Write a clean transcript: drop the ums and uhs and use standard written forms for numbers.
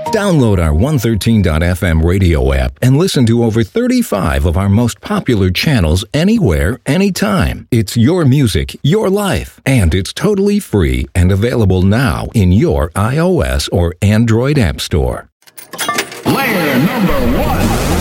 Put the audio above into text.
Download our 113.fm radio app and listen to over 35 of our most popular channels anywhere, anytime. It's your music, your life, and it's totally free and available now in your iOS or Android app store. Layer number 1.